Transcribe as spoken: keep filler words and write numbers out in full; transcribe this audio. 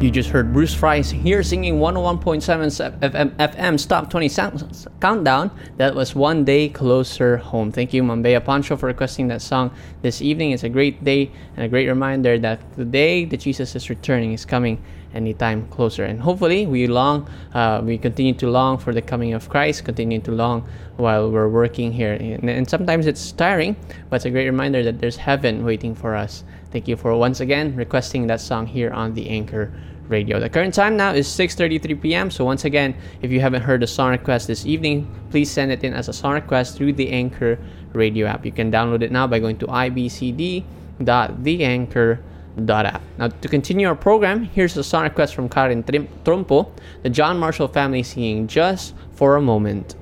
You just heard Bruce Fries here singing one oh one point seven F M, F M's Top twenty sound, Countdown. That was One Day Closer Home. Thank you, Mambea Pancho, for requesting that song this evening. It's a great day and a great reminder that the day that Jesus is returning is coming anytime closer. And hopefully we long, uh, we continue to long for the coming of Christ, continue to long while we're working here. And, and sometimes it's tiring, but it's a great reminder that there's heaven waiting for us. Thank you for once again requesting that song here on the Anchor Radio. The current time now is six thirty-three p.m. So once again, if you haven't heard a song request this evening, please send it in as a song request through the Anchor Radio app. You can download it now by going to i b c d dot the anchor dot app. Now, to continue our program, here's a song request from Karen Trumpo, the John Marshall family singing Just for a Moment.